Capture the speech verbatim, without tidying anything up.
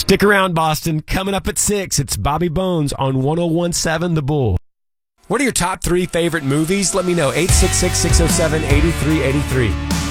Stick around, Boston. Coming up at six, it's Bobby Bones on one oh one seven The Bull. What are your top three favorite movies? Let me know. eight six six, six oh seven, eight three eight three.